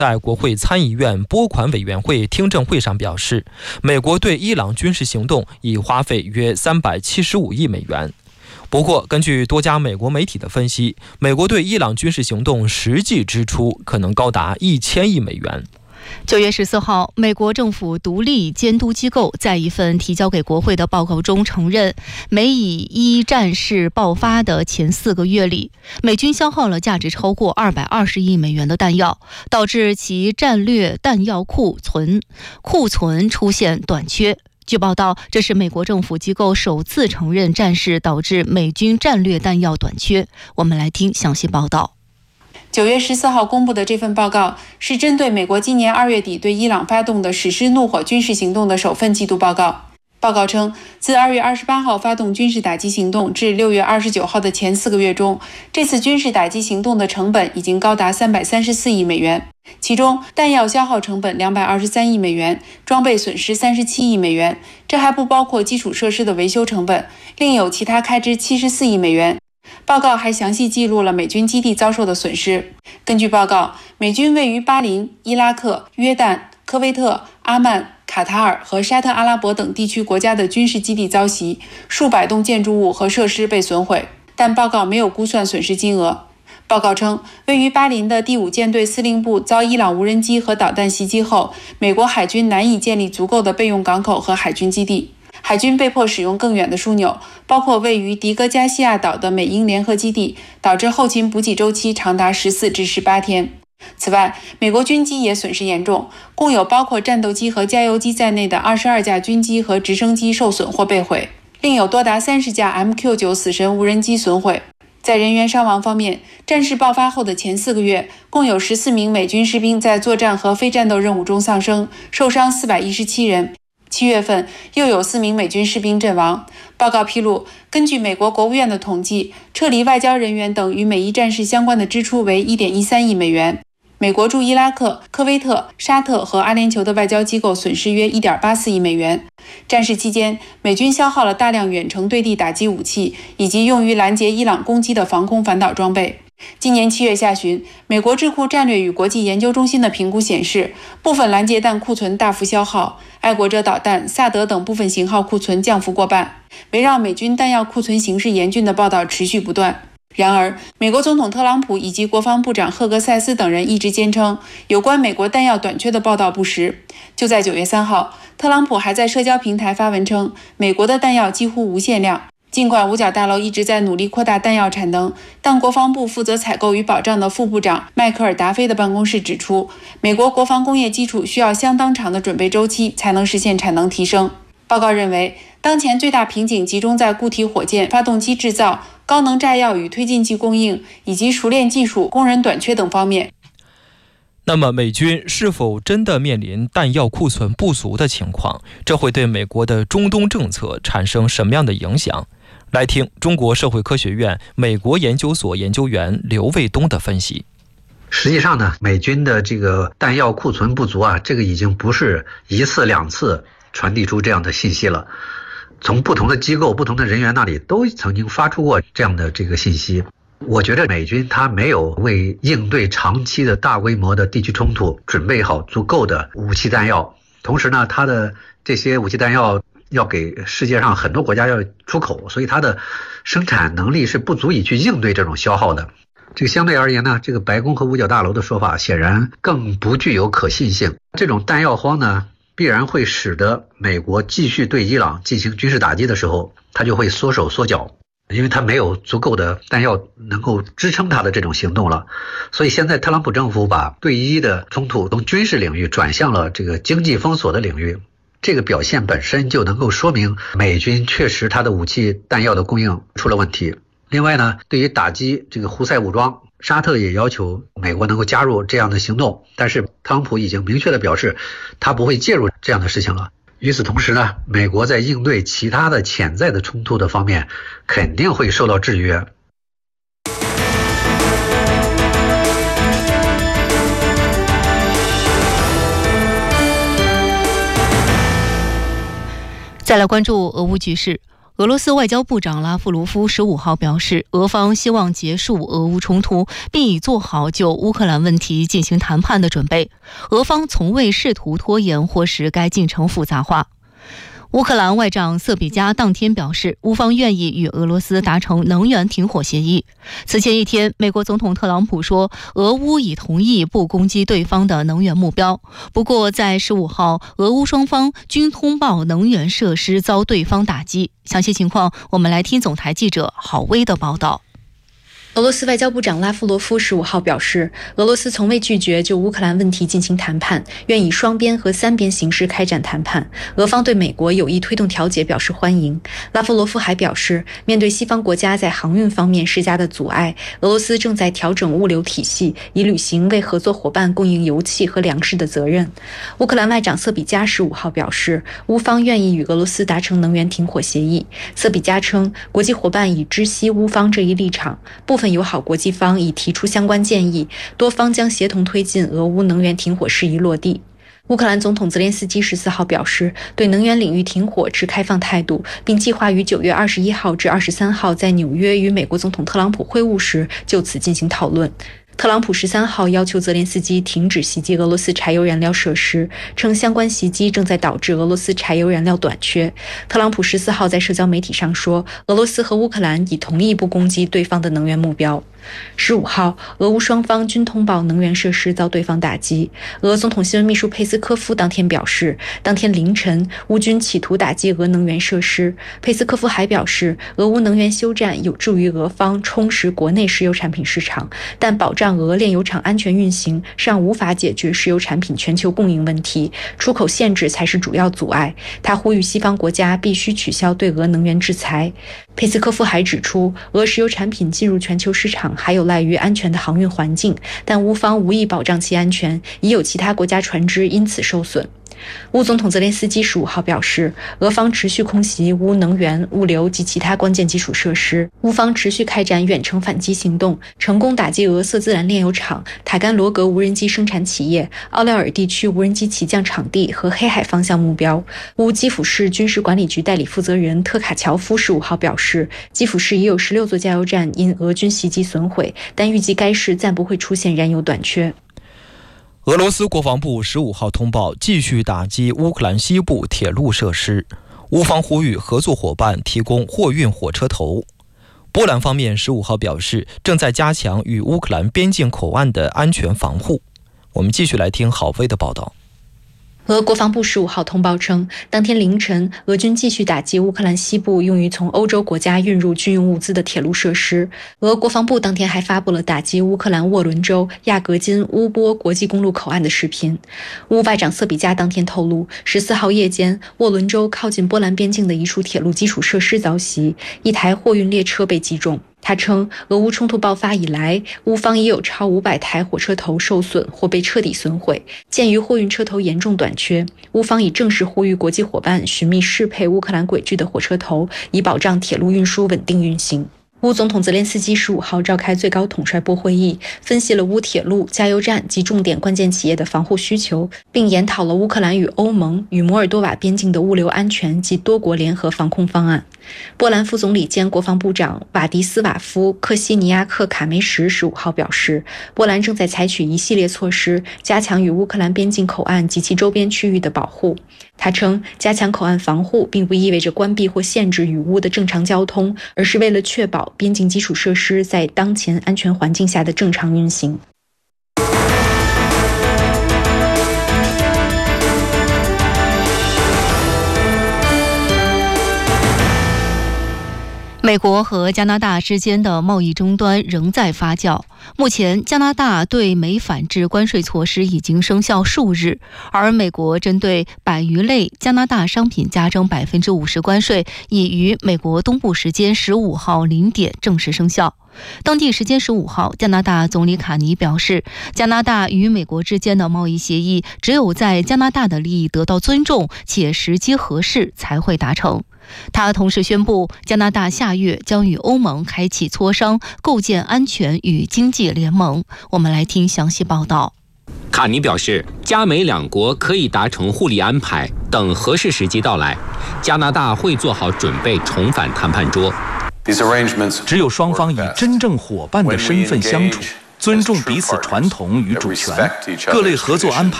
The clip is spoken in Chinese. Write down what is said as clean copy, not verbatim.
在国会参议院拨款委员会听证会上表示，美国对伊朗军事行动已花费约375亿美元。不过，根据多家美国媒体的分析，美国对伊朗军事行动实际支出可能高达1000亿美元。 9月14号，美国政府独立监督机构在一份提交给国会的报告中承认，美以一战事爆发的前4个月里，美军消耗了价值超过220亿美元的弹药，导致其战略弹药库存出现短缺。据报道，这是美国政府机构首次承认战事导致美军战略弹药短缺。我们来听详细报道。 9月14号公布的这份报告是针对美国今年2月底对伊朗发动的实施怒火军事行动的首份季度报告。报告称，自2月28号发动军事打击行动至6月29号的前4个月中，这次军事打击行动的成本已经高达334亿美元，其中弹药消耗成本223亿美元，装备损失37亿美元，这还不包括基础设施的维修成本，另有其他开支74亿美元。报告还详细记录了美军基地遭受的损失。根据报告，美军位于巴林、伊拉克、约旦、科威特、阿曼、卡塔尔和沙特阿拉伯等地区国家的军事基地遭袭，数百栋建筑物和设施被损毁，但报告没有估算损失金额。报告称，位于巴林的第5舰队司令部遭伊朗无人机和导弹袭击后，美国海军难以建立足够的备用港口和海军基地，海军被迫使用更远的枢纽，包括位于迪戈加西亚岛的美英联合基地，导致后勤补给周期长达14至18天。此外，美国军机也损失严重，共有包括战斗机和加油机在内的22架军机和直升机受损或被毁，另有多达30架 MQ-9 死神无人机损毁。在人员伤亡方面，战事爆发后的前4个月，共有14名美军士兵在作战和非战斗任务中丧生，受伤417人。7月份又有4名美军士兵阵亡。报告披露，根据美国国务院的统计，撤离外交人员等与美伊战事相关的支出为1.13亿美元。美国驻伊拉克、科威特、沙特和阿联酋的外交机构损失约1.84亿美元。战事期间，美军消耗了大量远程对地打击武器，以及用于拦截伊朗攻击的防空反导装备。今年7月下旬，美国智库战略与国际研究中心的评估显示，部分拦截弹库存大幅消耗，爱国者导弹、萨德等部分型号库存降幅过半。围绕美军弹药库存形势严峻的报道持续不断。然而，美国总统特朗普以及国防部长赫格塞斯等人一直坚称，有关美国弹药短缺的报道不实。就在9月3号，特朗普还在社交平台发文称，美国的弹药几乎无限量。尽管五角大楼一直在努力扩大弹药产能，但国防部负责采购与保障的副部长迈克尔·达菲的办公室指出，美国国防工业基础需要相当长的准备周期才能实现产能提升。报告认为，当前最大瓶颈集中在固体火箭、发动机制造、高能炸药与推进剂供应，以及熟练技术、工人短缺等方面。 那么，美军是否真的面临弹药库存不足的情况？这会对美国的中东政策产生什么样的影响？来听中国社会科学院美国研究所研究员刘卫东的分析。 实际上呢，美军的这个弹药库存不足啊，这个已经不是1次2次传递出这样的信息了。从不同的机构、不同的人员那里都曾经发出过这样的这个信息。我觉得美军他没有为应对长期的大规模的地区冲突准备好足够的武器弹药，同时呢，他的这些武器弹药要给世界上很多国家要出口，所以它的生产能力是不足以去应对这种消耗的。这个相对而言呢，这个白宫和五角大楼的说法显然更不具有可信性。这种弹药荒呢，必然会使得美国继续对伊朗进行军事打击的时候，它就会缩手缩脚，因为它没有足够的弹药能够支撑它的这种行动了。所以现在特朗普政府把对伊的冲突从军事领域转向了这个经济封锁的领域，这个表现本身就能够说明美军确实它的武器弹药的供应出了问题。另外呢，对于打击这个胡塞武装，沙特也要求美国能够加入这样的行动，但是特朗普已经明确的表示他不会介入这样的事情了。与此同时呢，美国在应对其他的潜在的冲突的方面肯定会受到制约。 再来关注俄乌局势。 俄罗斯外交部长拉夫罗夫15号表示，俄方希望结束俄乌冲突，并已做好就乌克兰问题进行谈判的准备。俄方从未试图拖延或使该进程复杂化。乌克兰外长瑟比加当天表示，乌方愿意与俄罗斯达成能源停火协议。此前一天，美国总统特朗普说，俄乌已同意不攻击对方的能源目标。不过，在15号，俄乌双方均通报能源设施遭对方打击。详细情况，我们来听总台记者郝薇的报道。 俄罗斯外交部长拉夫罗夫15号表示，俄罗斯从未拒绝就乌克兰问题进行谈判，愿以双边和三边形式开展谈判。俄方对美国有意推动调解表示欢迎。拉夫罗夫还表示，面对西方国家在航运方面施加的阻碍，俄罗斯正在调整物流体系，以履行为合作伙伴供应油气和粮食的责任。乌克兰外长瑟比加15号表示，乌方愿意与俄罗斯达成能源停火协议。瑟比加称，国际伙伴已知悉乌方这一立场，部分友好国际方已提出相关建议，多方将协同推进俄乌能源停火事宜落地。乌克兰总统泽连斯基14号表示，对能源领域停火持开放态度，并计划于9月21号至23号在纽约与美国总统特朗普会晤时就此进行讨论。特朗普13号要求泽连斯基停止袭击俄罗斯柴油燃料设施，称相关袭击正在导致俄罗斯柴油燃料短缺。特朗普14号在社交媒体上说，俄罗斯和乌克兰已同意不攻击对方的能源目标。15号，俄乌双方均通报能源设施遭对方打击。俄总统新闻秘书佩斯科夫当天表示，当天凌晨，乌军企图打击俄能源设施。佩斯科夫还表示，俄乌能源休战有助于俄方充实国内石油产品市场，但保障俄炼油厂安全运行尚无法解决石油产品全球供应问题，出口限制才是主要阻碍。他呼吁西方国家必须取消对俄能源制裁。佩斯科夫还指出，俄石油产品进入全球市场还有赖于安全的航运环境，但乌方无意保障其安全，已有其他国家船只因此受损。乌总统泽连斯基15号表示，俄方持续空袭乌能源、物流及其他关键基础设施，乌方持续开展远程反击行动，成功打击俄色兹兰炼油厂、塔甘罗格无人机生产企业、奥廖尔地区无人机起降场地和黑海方向目标。乌基辅市军事管理局代理负责人特卡乔夫15号表示，基辅市已有16座加油站因俄军袭击损毁，但预计该市暂不会出现燃油短缺。 俄罗斯国防部15号通报，继续打击乌克兰西部铁路设施。乌方呼吁合作伙伴提供货运火车头。波兰方面15号表示，正在加强与乌克兰边境口岸的安全防护。我们继续来听郝飞的报道。 俄国防部15号通报称，当天凌晨，俄军继续打击乌克兰西部用于从欧洲国家运入军用物资的铁路设施。俄国防部当天还发布了打击乌克兰沃伦州亚格金乌波国际公路口岸的视频。乌外长瑟比加当天透露，14号夜间，沃伦州靠近波兰边境的一处铁路基础设施遭袭，一台货运列车被击中。他称，俄乌冲突爆发以来，乌方已有超500台火车头受损或被彻底损毁。鉴于货运车头严重短缺，乌方已正式呼吁国际伙伴寻觅适配乌克兰轨距的火车头，以保障铁路运输稳定运行。乌总统泽连斯基15号召开最高统帅部会议，分析了乌铁路、加油站及重点关键企业的防护需求，并研讨了乌克兰与欧盟与摩尔多瓦边境的物流安全及多国联合防控方案。波兰副总理兼国防部长瓦迪斯瓦夫·克西尼亚克卡梅什15号表示，波兰正在采取一系列措施，加强与乌克兰边境口岸及其周边区域的保护。他称，加强口岸防护并不意味着关闭或限制与乌的正常交通，而是为了确保边境基础设施在当前安全环境下的正常运行。 美国和加拿大之间的贸易争端仍在发酵。目前，加拿大对美反制关税措施已经生效数日，而美国针对百余类加拿大商品加征50%关税，已于美国东部时间15号0点正式生效。当地时间15号，加拿大总理卡尼表示，加拿大与美国之间的贸易协议只有在加拿大的利益得到尊重且时机合适才会达成。他同时宣布，加拿大下月将与欧盟开启磋商，构建安全与经济联盟。我们来听详细报道。 卡尼表示，加美两国可以达成互利安排，等合适时机到来，加拿大会做好准备重返谈判桌。 只有双方以真正伙伴的身份相处，尊重彼此传统与主权，各类合作安排